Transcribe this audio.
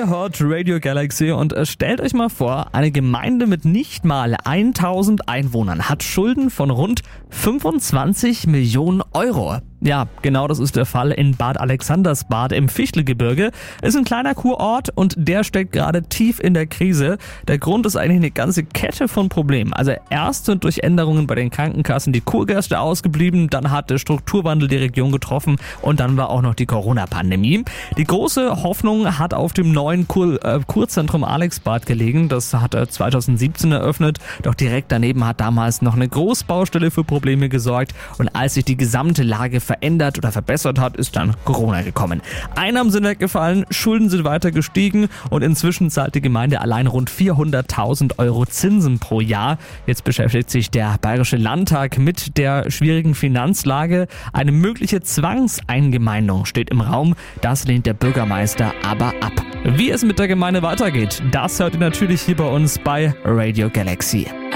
Ihr hört Radio Galaxy und stellt euch mal vor, eine Gemeinde mit nicht mal 1000 Einwohnern hat Schulden von rund 25 Millionen Euro. Ja, genau das ist der Fall in Bad Alexandersbad im Fichtelgebirge. Ist ein kleiner Kurort und der steckt gerade tief in der Krise. Der Grund ist eigentlich eine ganze Kette von Problemen. Also erst sind durch Änderungen bei den Krankenkassen die Kurgäste ausgeblieben, dann hat der Strukturwandel die Region getroffen und dann war auch noch die Corona-Pandemie. Die große Hoffnung hat auf dem neuen Kurzentrum Alexbad gelegen. Das hat er 2017 eröffnet, doch direkt daneben hat damals noch eine Großbaustelle für Probleme gesorgt und als sich die gesamte Lage verändert oder verbessert hat, ist dann Corona gekommen. Einnahmen sind weggefallen, Schulden sind weiter gestiegen und inzwischen zahlt die Gemeinde allein rund 400.000 Euro Zinsen pro Jahr. Jetzt beschäftigt sich der Bayerische Landtag mit der schwierigen Finanzlage. Eine mögliche Zwangseingemeindung steht im Raum. Das lehnt der Bürgermeister aber ab. Wie es mit der Gemeinde weitergeht, das hört ihr natürlich hier bei uns bei Radio Galaxy.